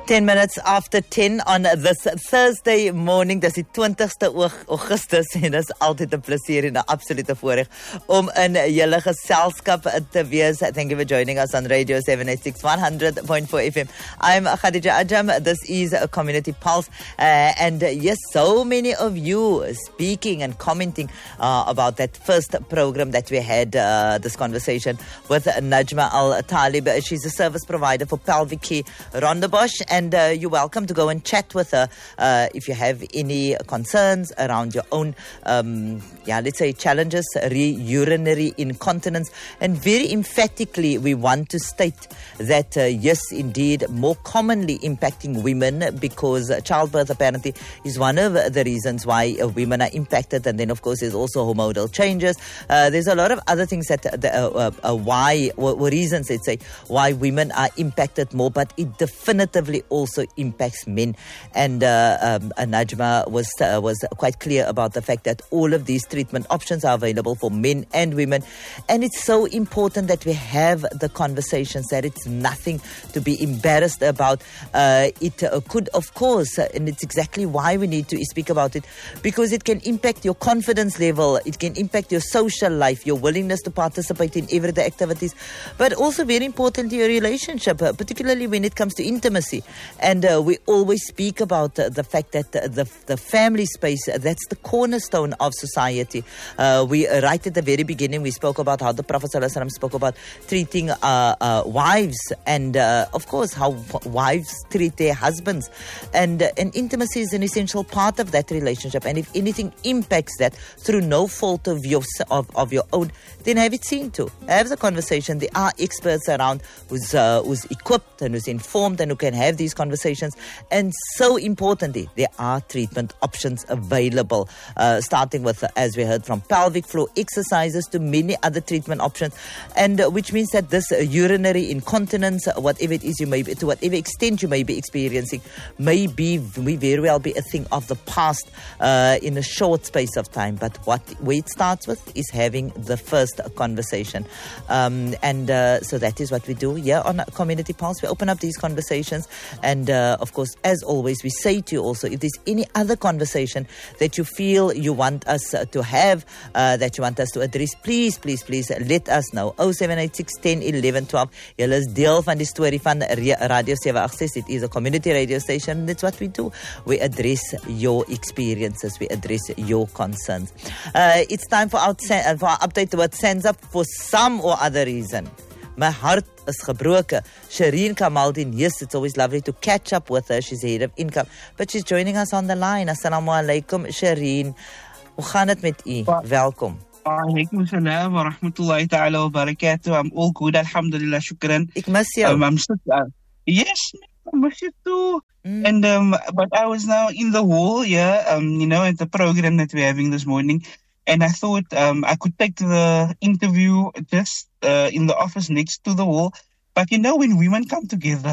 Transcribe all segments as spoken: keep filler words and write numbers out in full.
ten minutes after ten on this Thursday morning. Dis die twintigste Augustus en dis altyd 'n plesier en 'n absolute voorreg om in julle geselskap te wees. Thank you for joining us on Radio seven eighty-six one hundred point four F M. I'm Khadija Ajam. This is a Community Pulse. Uh, and uh, yes, so many of you speaking and commenting uh, about that first program that we had, uh, this conversation with Najma Al-Talib. She's a service provider for Pelvic Care Rondebosch. And uh, you're welcome to go and chat with her uh, if you have any concerns around your own, um, yeah, let's say challenges, re- urinary incontinence. And very emphatically, we want to state that, uh, yes, indeed, more commonly impacting women because childbirth apparently is one of the reasons why uh, women are impacted. And then, of course, there's also hormonal changes. Uh, there's a lot of other things that, uh, uh, uh, why, or reasons, let's say, why women are impacted more, but it definitively also impacts men. And uh, um, Najma was uh, was quite clear about the fact that all of these treatment options are available for men and women. And it's so important that we have the conversations, that it's nothing to be embarrassed about. Uh, it uh, could, of course, uh, and it's exactly why we need to speak about it, because it can impact your confidence level, it can impact your social life, your willingness to participate in everyday activities, but also very importantly, your relationship, uh, particularly when it comes to intimacy. And uh, we always speak about uh, the fact that uh, the, the family space, uh, that's the cornerstone of society. Uh, we uh, right at the very beginning, we spoke about how the Prophet ﷺ spoke about treating uh, uh, wives and, uh, of course, how wives treat their husbands. And, uh, and intimacy is an essential part of that relationship. And if anything impacts that through no fault of your, of, of your own, then have it seen to. Have the conversation. There are experts around who's, uh, who's equipped and who's informed and who can have these conversations. And so importantly, there are treatment options available, uh, starting with, uh, as we heard, from pelvic floor exercises to many other treatment options, and uh, which means that this uh, urinary incontinence, uh, whatever it is you may be, to whatever extent you may be experiencing, may be, may very well be a thing of the past uh, in a short space of time. But what where it starts with is having the first conversation. Um, and uh, so that is what we do here on Community Pulse. We open up these conversations. And uh, of course, as always, we say to you also, if there's any other conversation that you feel you want us uh, to have, uh, that you want us to address, please, please, please let us know. oh seven eight six, one oh, eleven, twelve. Julle is deel van die storie van Radio seven eighty-six. It is a community radio station. That's what we do. We address your experiences. We address your concerns. Uh, it's time for our, for our update to what stands up for some or other reason. My heart is gebroken. Shireen Kamaldeen, yes, it's always lovely to catch up with her. She's the head of income. But she's joining us on the line. Assalamu alaikum, Shireen. Hoe gaan het met u? Welkom. Alaikum salam wa rahmatullahi ta'ala wa barakatuh. I'm all good, alhamdulillah, shukran. Ik mis jou. Um, I'm still, uh, yes, I miss you too. Mm. And, um, but I was now in the hall, yeah, um, you know, at the program that we're having this morning. And I thought um, I could take the interview just uh, in the office next to the wall. But you know, when women come together,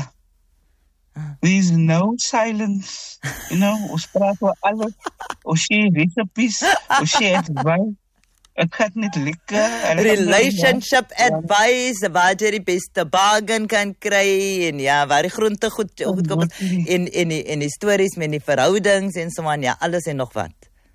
uh. there's no silence. You know, ons praat oor alles. Ons share recipes. Ons share advice. Het gaat niet lekker. Relationship advice, waar jy die beste bargain kan kry, en ja, waar die groente goed, goed kom, en, en, en die stories met die verhoudings, en so aan, ja, alles en nog wat.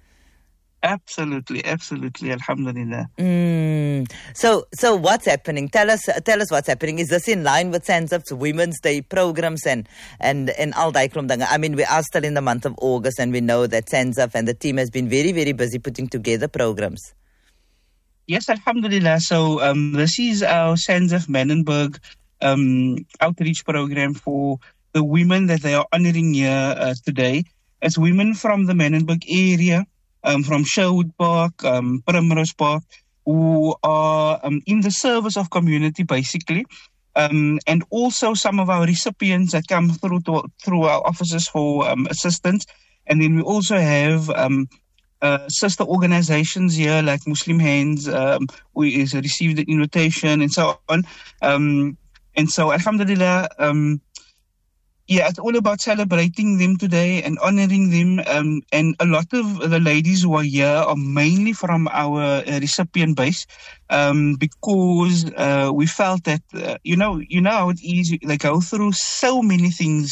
Absolutely, absolutely, alhamdulillah. Mm. So, so what's happening? Tell us, tell us what's happening. Is this in line with SANZAF's Women's Day programs and and and al die klomp dinge? I mean, we are still in the month of August, and we know that SANZAF and the team has been very, very busy putting together programs. Yes, alhamdulillah. So, um, this is our SANZAF Manenberg um, outreach program for the women that they are honoring here uh, today. It's women from the Manenberg area. Um, from Sherwood Park, um, Primrose Park, who are um, in the service of community, basically. Um, and also some of our recipients that come through to, through our offices for um, assistance. And then we also have um, uh, sister organizations here, like Muslim Hands, um, who is received an invitation, and so on. Um, and so, alhamdulillah, um, yeah, it's all about celebrating them today and honoring them. Um, and a lot of the ladies who are here are mainly from our uh, recipient base, um, because uh, we felt that, uh, you know, you know how it is. They go through so many things,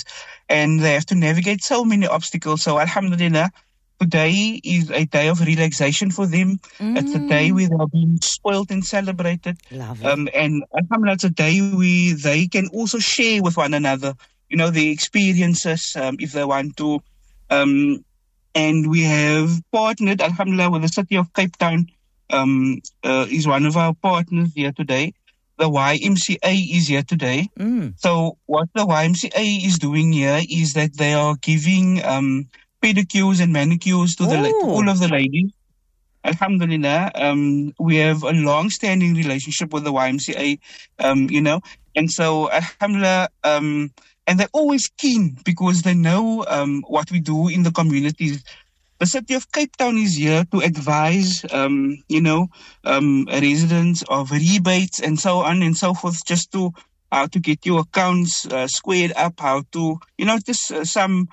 and they have to navigate so many obstacles. So Alhamdulillah, today is a day of relaxation for them. Mm. It's a day where they're being spoiled and celebrated. Um, and Alhamdulillah, it's a day where they can also share with one another, you know, the experiences, um, if they want to. Um, and we have partnered, Alhamdulillah, with the city of Cape Town, um, uh, is one of our partners here today. The Y M C A is here today. Mm. So what the Y M C A is doing here is that they are giving um, pedicures and manicures to, the, to all of the ladies. Alhamdulillah, um, we have a long-standing relationship with the Y M C A, um, you know, and so Alhamdulillah, um, and they're always keen because they know um, what we do in the communities. The city of Cape Town is here to advise, um, you know, um, residents of rebates and so on and so forth, just to how to get your accounts uh, squared up, how to, you know, just uh, some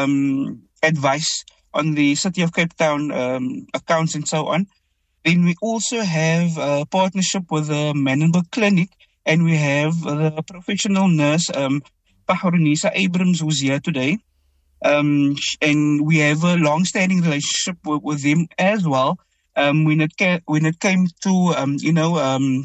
um, advice on the city of Cape Town um, accounts and so on. Then we also have a partnership with the Menenberg Clinic, and we have the professional nurse, um, Pahrunisa Abrams, who's here today. Um, and we have a long-standing relationship with, with them as well. Um, when it ca- when it came to um, you know um,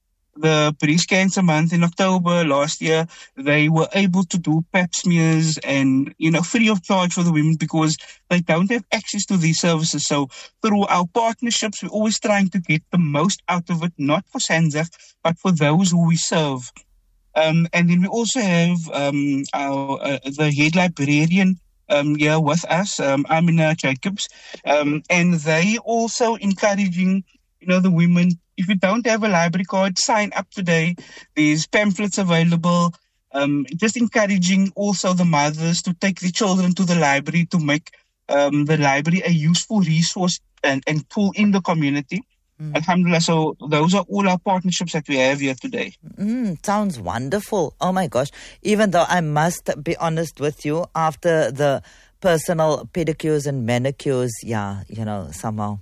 the breast cancer month in October last year, they were able to do pap smears and you know free of charge for the women because they don't have access to these services. So through our partnerships, we're always trying to get the most out of it, not for SANZAF, but for those who we serve. Um, and then we also have um, our uh, the head librarian um, here with us, um, Amina Jacobs, um, and they also encouraging, you know, the women. If you don't have a library card, sign up today. There's pamphlets available. Um, just encouraging also the mothers to take the children to the library to make um, the library a useful resource and, and tool in the community. Mm. Alhamdulillah, so those are all our partnerships that we have here today. Mm, sounds wonderful. Oh my gosh. Even though I must be honest with you, after the personal pedicures and manicures, yeah, you know, somehow,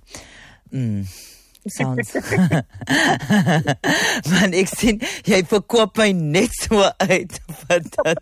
mm, sounds... Man, ek sien, jy verkoop my net so uit vir dit.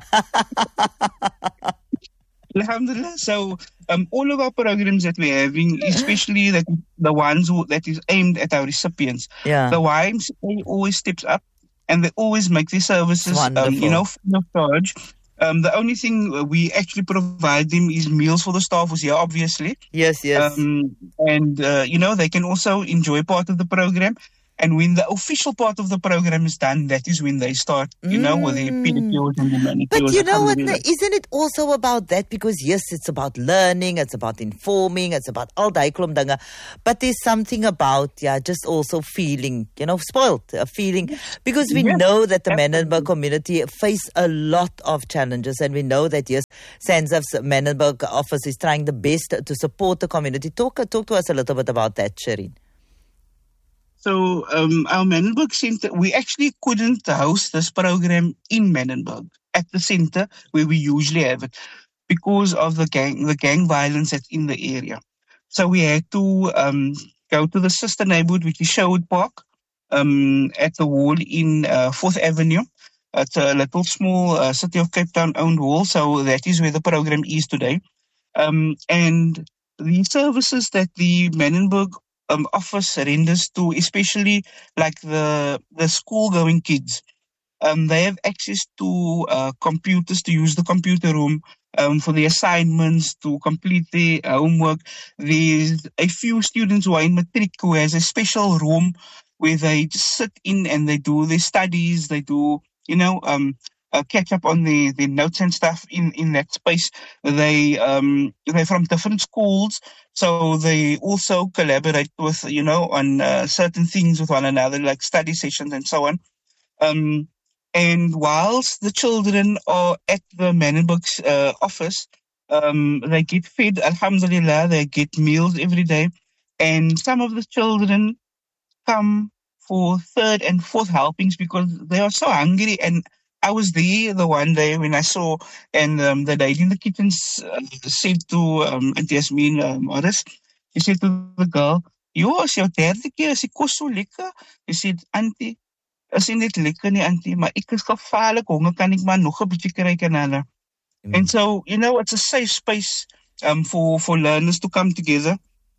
Alhamdulillah. So um, all of our programs that we're having, especially that the ones who, that is aimed at our recipients, yeah. the Y M C A always steps up and they always make these services, um, you know, free of charge. Um, the only thing we actually provide them is meals for the staff who's here, obviously. Yes, yes. Um, and, uh, you know, they can also enjoy part of the program. And when the official part of the program is done, that is when they start, you mm. know, with the pedicures and the manicures. But you know what, isn't it also about that? Because yes, it's about learning, it's about informing, it's about al daai klomp dinge. But there's something about, yeah, just also feeling, you know, spoiled, a feeling. Because we yes, know that the Menenberg community face a lot of challenges. And we know that, yes, SANZAF's Menenberg office is trying the best to support the community. Talk, talk to us a little bit about that, Shireen. So um, our Menenberg Center, we actually couldn't host this program in Menenberg at the center where we usually have it because of the gang, the gang violence that's in the area. So we had to um, go to the sister neighborhood, which is Sherwood Park, um, at the wall in uh, fourth Avenue. It's a little small uh, City of Cape Town owned wall. So that is where the program is today. Um, and the services that the Menenberg Um, office renders to, especially like the the school-going kids. Um, they have access to uh, computers to use the computer room um, for the assignments, to complete the uh, homework. There's a few students who are in matric who has a special room where they just sit in and they do their studies. They do, you know, um, uh, catch up on the, the notes and stuff in, in that space. They um, they're from different schools. So they also collaborate with, you know, on uh, certain things with one another, like study sessions and so on. Um, and whilst the children are at the Menenberg uh, office, um, they get fed, alhamdulillah, they get meals every day. And some of the children come for third and fourth helpings because they are so hungry. And I was there the one day when I saw, and um, the lady in the kitchen uh, said to um, Auntie Yasmin uh, Morris, she said to the girl, "Yo, as jou derde keer is die kos so lekker." She said, "Auntie, is nie net lekker nie, Auntie, maar ek is gevaarlik honger, kan ek maar nog 'n bietjie kry kan hulle." Mm. And so, you know, it's a safe space um, for, for learners to come together.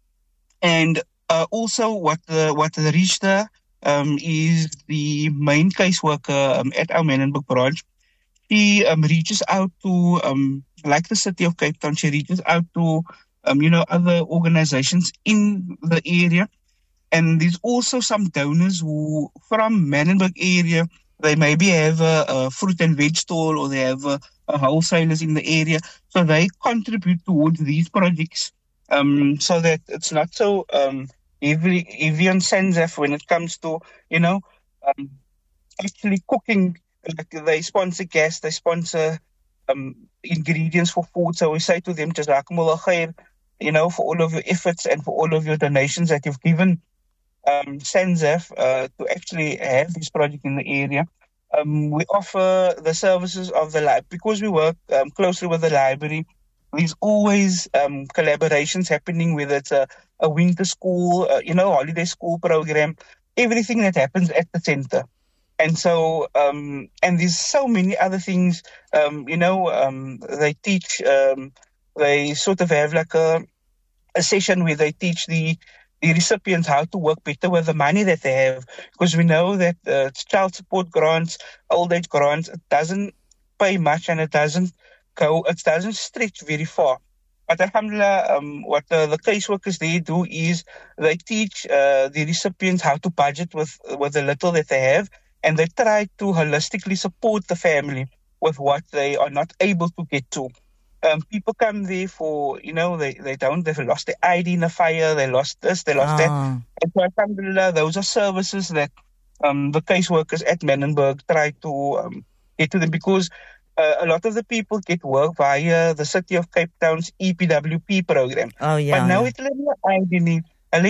And uh, also what the, what the Richter um, is the main caseworker um, at our Menenberg branch. She um, reaches out to, um, like the city of Cape Town, she reaches out to, um, you know, other organizations in the area. And there's also some donors who, from Menenberg area, they maybe have a, a fruit and veg stall, or they have a, a wholesalers in the area. So they contribute towards these projects, um, so that it's not so um, heavy, heavy on SANZAF when it comes to, you know, um, actually cooking. Like they sponsor gas, they sponsor um, ingredients for food. So we say to them, Jazakumullah khair, you know, for all of your efforts and for all of your donations that you've given um, SANZAF uh, to actually have this project in the area. Um, we offer the services of the library because we work um, closely with the library. There's always um, collaborations happening, whether it's a, a winter school, uh, you know, holiday school program, everything that happens at the center. And so, um, and there's so many other things, um, you know, um, they teach, um, they sort of have like a, a session where they teach the, the recipients how to work better with the money that they have. Because we know that uh, child support grants, old age grants, it doesn't pay much and it doesn't go, it doesn't stretch very far. But alhamdulillah, um, what the, the caseworkers they do is they teach uh, the recipients how to budget with, with the little that they have. And they try to holistically support the family with what they are not able to get to. Um, people come there for, you know, they, they don't, they've lost their I D in the fire, they lost this, they lost ah. that. And so, alhamdulillah, those are services that um, the caseworkers at Menenberg try to um, get to them, because uh, a lot of the people get work via the City of Cape Town's E P W P program. Oh, yeah. But now yeah. it's a little I D need.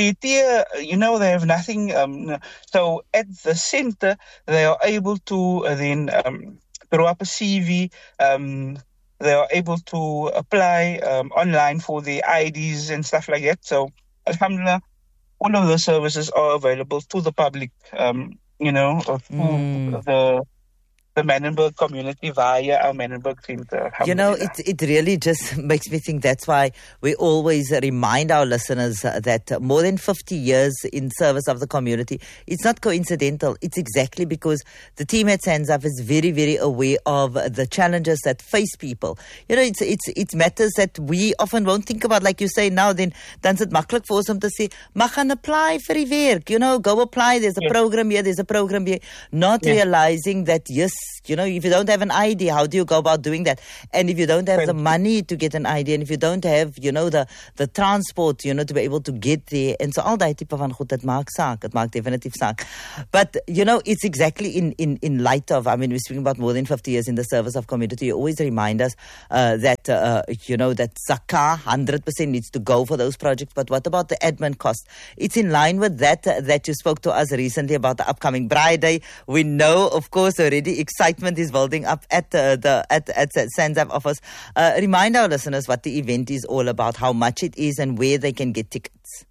You know, they have nothing. Um, so at the center, they are able to uh, then um, throw up a C V. Um, they are able to apply um, online for the I Ds and stuff like that. So, alhamdulillah, all of the services are available to the public, um, you know, through mm. the the Menenberg community via our Menenberg Center. You know, it it really just makes me think that's why we always remind our listeners that more than fifty years in service of the community, it's not coincidental. It's exactly because the team at SANZAF is very, very aware of the challenges that face people. You know, it's it's it's matters that we often won't think about. Like you say now, then dan's dit maklik vir ons om te sê, mag gaan apply vir die werk. You know, go apply. There's a yes. program here, there's a program here. Not yes. realizing that, yes, you know, if you don't have an I D, how do you go about doing that? And if you don't have right. the money to get an I D, and if you don't have, you know, the the transport, you know, to be able to get there, and so all that type van goed, dit maak saak, dit maak definitief saak. But, you know, it's exactly in, in, in light of, I mean, we're speaking about more than fifty years in the service of community. You always remind us uh, that, uh, you know, that zakah, one hundred percent needs to go for those projects. But what about the admin cost? It's in line with that, uh, that you spoke to us recently about the upcoming Bride Day. We know, of course, already excitement is building up at the, the at, at SANZAF office. Uh, remind our listeners what the event is all about, how much it is, and where they can get tickets.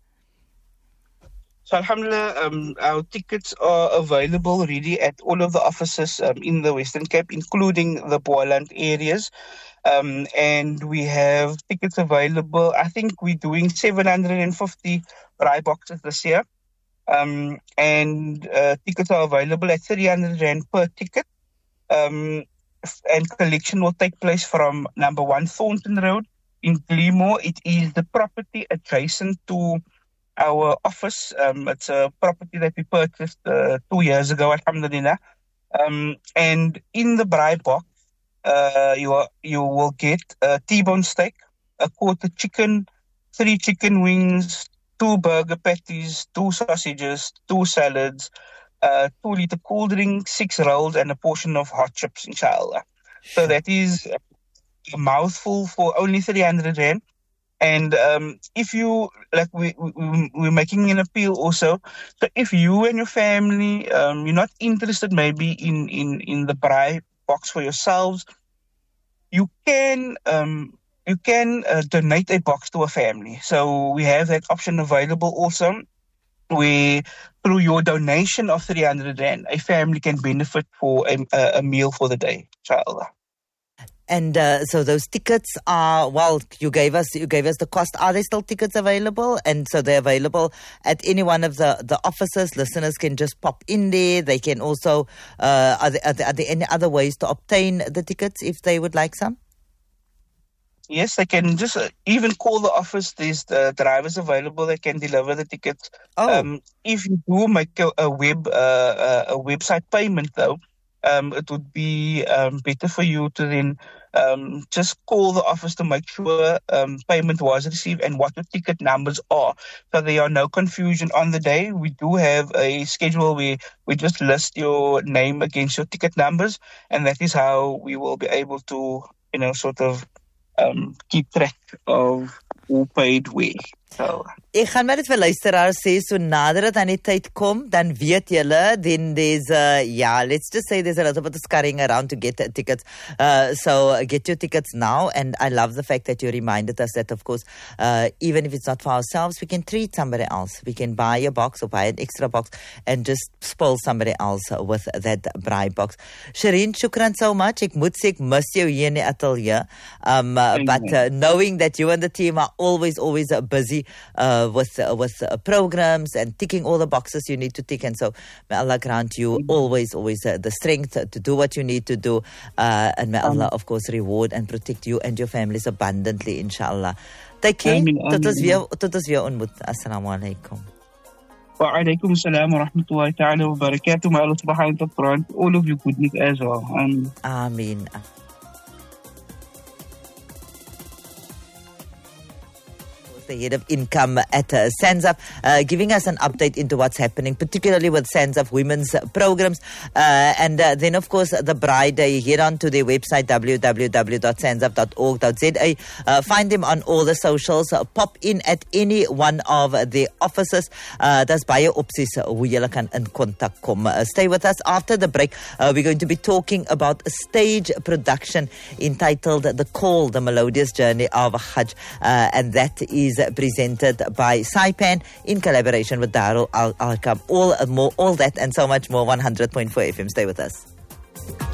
So, alhamdulillah, um, our tickets are available really at all of the offices um, in the Western Cape, including the Boland areas. Um, and we have tickets available. I think we're doing seven hundred fifty Braai boxes this year. Um, and uh, tickets are available at three hundred rand per ticket. Um, and collection will take place from number one Thornton Road in Gleamore. It is the property adjacent to our office. Um, it's a property that we purchased uh, two years ago, alhamdulillah. Um, and in the braai box, uh, you are, you will get a T-bone steak, a quarter chicken, three chicken wings, two burger patties, two sausages, two salads, Uh, two liter cool drink, six rolls, and a portion of hot chips, inshallah. So that is a mouthful for only three hundred rand. And um, if you, like, we, we, we're making an appeal also. So if you and your family, um, you're not interested maybe in, in, in the braai box for yourselves, you can, um, you can uh, donate a box to a family. So we have that option available also, where through your donation of three hundred rand, a family can benefit for a, a meal for the day, inshallah. And uh, so those tickets are, well, you gave us you gave us the cost. Are there still tickets available? And so they're available at any one of the, the offices. Listeners can just pop in there. They can also, uh, are, there, are, there, are there any other ways to obtain the tickets if they would like some? Yes, they can just uh, even call the office. There's the drivers available that can deliver the tickets. Oh. Um, if you do make a, a web uh, a website payment, though, um, it would be um, better for you to then um, just call the office to make sure um, payment was received and what the ticket numbers are, so there are no confusion on the day. We do have a schedule where we just list your name against your ticket numbers, and that is how we will be able to, you know, sort of Um, keep track of who paid where. So ek gaan maar dit vir luisteraars sê, so nader dit aan die tyd kom, dan weet julle, then there's uh, yeah, let's just say there's a little bit of scurrying around to get tickets. Uh, so get your tickets now, and I love the fact that you reminded us that, of course, uh, even if it's not for ourselves, we can treat somebody else. We can buy a box or buy an extra box and just spoil somebody else with that braai box. Shireen, shukran so much. Ek moet sê ek mis jou hier in die atelier. Um, uh, but uh, knowing that you and the team are always, always uh, busy uh, with uh, with uh, programs and ticking all the boxes you need to tick, and so may Allah grant you mm-hmm. always always uh, the strength to do what you need to do, uh, and may Allah um, of course reward and protect you and your families abundantly, inshallah. Take care. Tot ons weer tot ons weer ontmoet. Assalamu alaikum. Wa alaikum assalam wa rahmatullahi ta'ala wa barakatuh. May Allah subhanahu wa ta'ala grant all of you goodness as well. Um, Ameen. The head of income at uh, SANZAF, uh, giving us an update into what's happening, particularly with SANZAF women's uh, programs. Uh, and uh, then, of course, the bride, uh, head on to their website, w w w dot sanzaf dot org dot z a. Uh, find them on all the socials. Uh, pop in at any one of the offices. Uh, That's baie opsies hoe julle kan in kontak kom. Uh, stay with us. After the break, uh, we're going to be talking about a stage production entitled The Call, The Melodious Journey of Hajj. Uh, and that is presented by Saipan in collaboration with Darul Al-Arkam. All, more, all that and so much more. one hundred point four F M. Stay with us.